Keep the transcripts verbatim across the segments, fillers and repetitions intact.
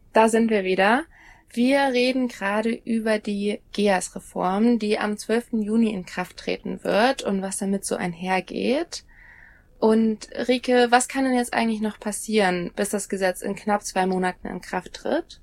Da sind wir wieder. Wir reden gerade über die G E A S-Reform, die am zwölften Juni in Kraft treten wird und was damit so einhergeht. Und Rike, was kann denn jetzt eigentlich noch passieren, bis das Gesetz in knapp zwei Monaten in Kraft tritt?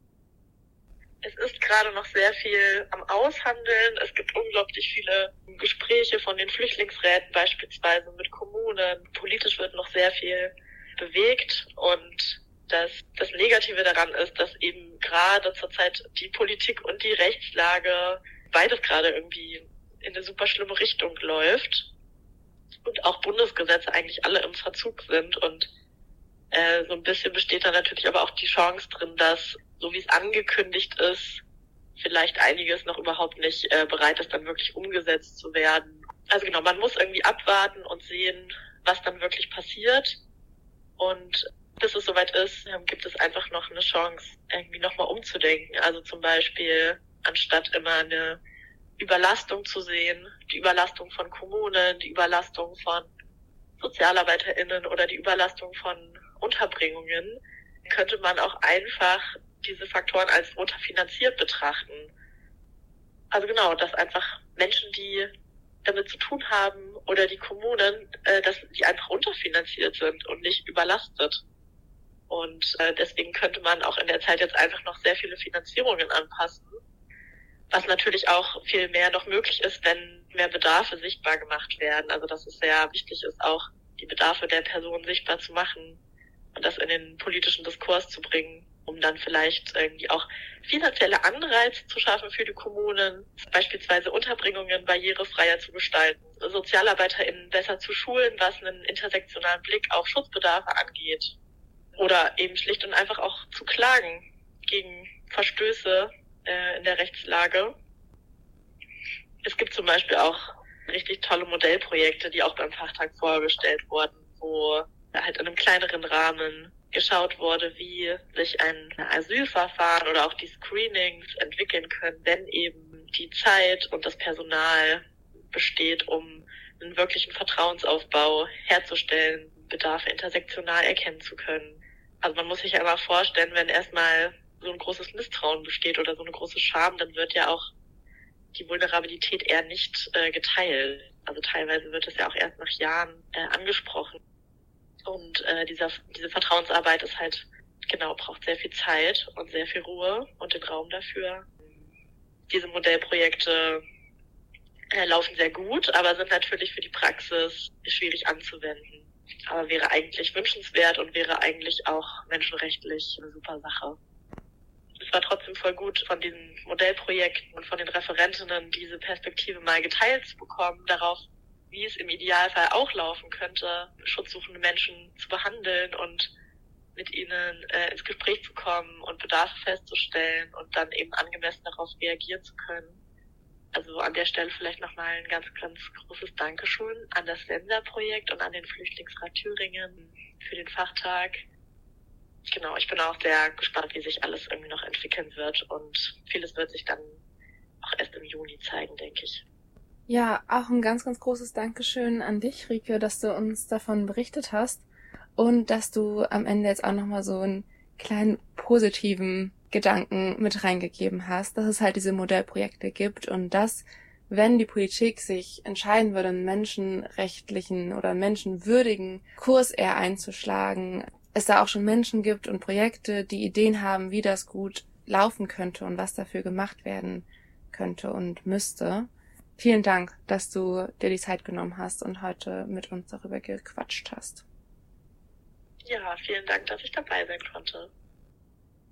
Es ist gerade noch sehr viel am Aushandeln. Es gibt unglaublich viele Gespräche von den Flüchtlingsräten beispielsweise mit Kommunen. Politisch wird noch sehr viel bewegt und das, das Negative daran ist, dass eben gerade zurzeit die Politik und die Rechtslage beides gerade irgendwie in eine super schlimme Richtung läuft und auch Bundesgesetze eigentlich alle im Verzug sind und äh, so ein bisschen besteht da natürlich aber auch die Chance drin, dass, so wie es angekündigt ist, vielleicht einiges noch überhaupt nicht äh, bereit ist, dann wirklich umgesetzt zu werden. Also genau, man muss irgendwie abwarten und sehen, was dann wirklich passiert. Und bis es soweit ist, gibt es einfach noch eine Chance, irgendwie nochmal umzudenken. Also zum Beispiel, anstatt immer eine Überlastung zu sehen, die Überlastung von Kommunen, die Überlastung von SozialarbeiterInnen oder die Überlastung von Unterbringungen, könnte man auch einfach diese Faktoren als unterfinanziert betrachten. Also genau, dass einfach Menschen, die damit zu tun haben oder die Kommunen, äh, dass die einfach unterfinanziert sind und nicht überlastet. Und äh, deswegen könnte man auch in der Zeit jetzt einfach noch sehr viele Finanzierungen anpassen, was natürlich auch viel mehr noch möglich ist, wenn mehr Bedarfe sichtbar gemacht werden. Also dass es sehr wichtig ist, auch die Bedarfe der Personen sichtbar zu machen und das in den politischen Diskurs zu bringen, um dann vielleicht irgendwie auch finanzielle Anreize zu schaffen für die Kommunen, beispielsweise Unterbringungen barrierefreier zu gestalten, SozialarbeiterInnen besser zu schulen, was einen intersektionalen Blick auf Schutzbedarfe angeht. Oder eben schlicht und einfach auch zu klagen gegen Verstöße äh, in der Rechtslage. Es gibt zum Beispiel auch richtig tolle Modellprojekte, die auch beim Fachtag vorgestellt wurden, wo halt in einem kleineren Rahmen geschaut wurde, wie sich ein Asylverfahren oder auch die Screenings entwickeln können, wenn eben die Zeit und das Personal besteht, um einen wirklichen Vertrauensaufbau herzustellen, Bedarfe intersektional erkennen zu können. Also man muss sich ja immer vorstellen, wenn erstmal so ein großes Misstrauen besteht oder so eine große Scham, dann wird ja auch die Vulnerabilität eher nicht äh, geteilt. Also teilweise wird es ja auch erst nach Jahren äh, angesprochen. Und äh, dieser, diese Vertrauensarbeit ist halt, genau, braucht sehr viel Zeit und sehr viel Ruhe und den Raum dafür. Diese Modellprojekte äh, laufen sehr gut, aber sind natürlich für die Praxis schwierig anzuwenden. Aber wäre eigentlich wünschenswert und wäre eigentlich auch menschenrechtlich eine super Sache. Es war trotzdem voll gut, von diesen Modellprojekten und von den Referentinnen diese Perspektive mal geteilt zu bekommen, darauf, wie es im Idealfall auch laufen könnte, schutzsuchende Menschen zu behandeln und mit ihnen äh, ins Gespräch zu kommen und Bedarfe festzustellen und dann eben angemessen darauf reagieren zu können. Also an der Stelle vielleicht nochmal ein ganz, ganz großes Dankeschön an das Senderprojekt und an den Flüchtlingsrat Thüringen für den Fachtag. Genau, ich bin auch sehr gespannt, wie sich alles irgendwie noch entwickeln wird und vieles wird sich dann auch erst im Juni zeigen, denke ich. Ja, auch ein ganz, ganz großes Dankeschön an dich, Rike, dass du uns davon berichtet hast und dass du am Ende jetzt auch nochmal so einen kleinen positiven Gedanken mit reingegeben hast, dass es halt diese Modellprojekte gibt und dass, wenn die Politik sich entscheiden würde, einen menschenrechtlichen oder menschenwürdigen Kurs eher einzuschlagen, es da auch schon Menschen gibt und Projekte, die Ideen haben, wie das gut laufen könnte und was dafür gemacht werden könnte und müsste. Vielen Dank, dass du dir die Zeit genommen hast und heute mit uns darüber gequatscht hast. Ja, vielen Dank, dass ich dabei sein konnte.